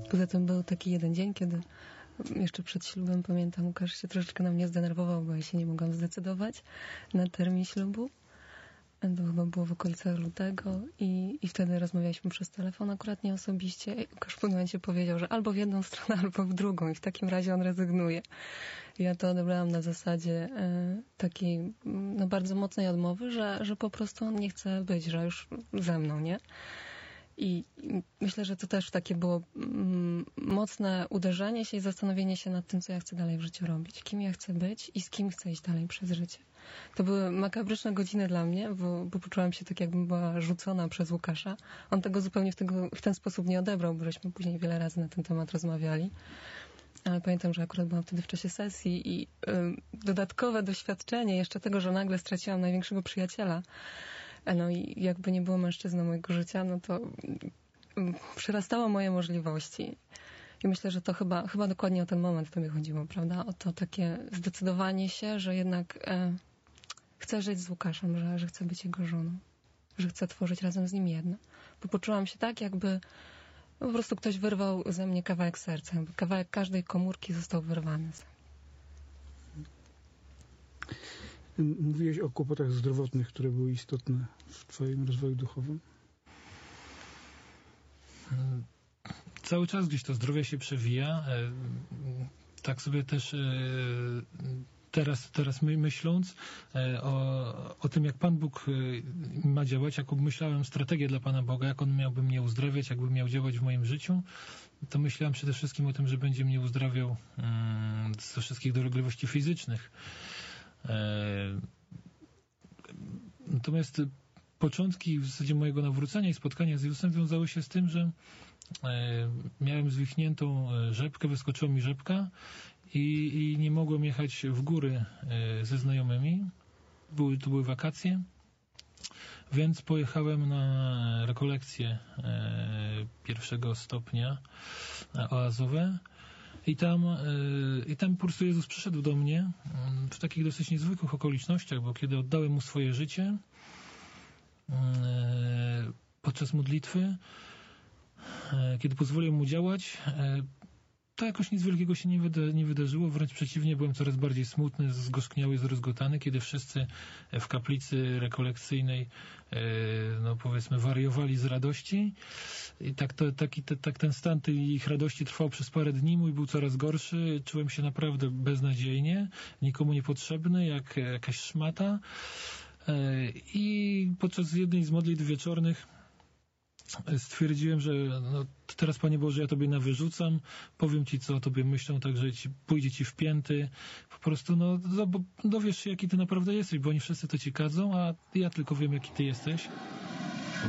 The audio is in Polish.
Poza tym był taki jeden dzień, kiedy jeszcze przed ślubem, pamiętam, Łukasz się troszeczkę na mnie zdenerwował, bo ja się nie mogłam zdecydować na termin ślubu. To chyba było w okolicach lutego i wtedy rozmawialiśmy przez telefon, akurat nie osobiście. I Łukasz w pewnym momencie powiedział, że albo w jedną stronę, albo w drugą i w takim razie on rezygnuje. Ja to odebrałam na zasadzie takiej no, bardzo mocnej odmowy, że po prostu on nie chce być, że już ze mną, nie? I myślę, że to też takie było mocne uderzenie się i zastanowienie się nad tym, co ja chcę dalej w życiu robić, kim ja chcę być i z kim chcę iść dalej przez życie. To były makabryczne godziny dla mnie, bo poczułam się tak, jakbym była rzucona przez Łukasza. On tego zupełnie w ten sposób nie odebrał, bo żeśmy później wiele razy na ten temat rozmawiali. Ale pamiętam, że akurat byłam wtedy w czasie sesji i dodatkowe doświadczenie jeszcze tego, że nagle straciłam największego przyjaciela. No i jakby nie było mężczyzny mojego życia, no to przerastało moje możliwości. I myślę, że to chyba dokładnie o ten moment tobie chodziło, prawda? O to takie zdecydowanie się, że jednak chcę żyć z Łukaszem, że chcę być jego żoną. Że chcę tworzyć razem z nim jedno. Bo poczułam się tak, jakby po prostu ktoś wyrwał ze mnie kawałek serca. Jakby kawałek każdej komórki został wyrwany ze mnie. Mówiłeś o kłopotach zdrowotnych, które były istotne w twoim rozwoju duchowym? Cały czas gdzieś to zdrowie się przewija. Tak sobie też teraz myśląc o tym, jak Pan Bóg ma działać, jak obmyślałem strategię dla Pana Boga, jak On miałby mnie uzdrawiać, jakby miał działać w moim życiu, to myślałem przede wszystkim o tym, że będzie mnie uzdrawiał ze wszystkich dolegliwości fizycznych. Natomiast początki w zasadzie mojego nawrócenia i spotkania z Jezusem wiązały się z tym, że miałem zwichniętą rzepkę, wyskoczyła mi rzepka i nie mogłem jechać w góry ze znajomymi. To były wakacje, więc pojechałem na rekolekcje pierwszego stopnia oazowe. I tam po prostu Jezus przyszedł do mnie w takich dosyć niezwykłych okolicznościach, bo kiedy oddałem Mu swoje życie podczas modlitwy, kiedy pozwoliłem Mu działać, to jakoś nic wielkiego się nie wydarzyło, wręcz przeciwnie, byłem coraz bardziej smutny, zgorzkniały, zrozgotany, kiedy wszyscy w kaplicy rekolekcyjnej, no powiedzmy, wariowali z radości i tak ten stan tej ich radości trwał przez parę dni, mój był coraz gorszy, czułem się naprawdę beznadziejnie, nikomu niepotrzebny, jak jakaś szmata i podczas jednej z modlitw wieczornych stwierdziłem, że no, teraz, Panie Boże, ja Tobie nawyrzucam, powiem Ci, co o Tobie myślą, także pójdzie Ci w pięty. Po prostu dowiesz się, jaki Ty naprawdę jesteś, bo oni wszyscy to Ci kadzą, a ja tylko wiem, jaki Ty jesteś.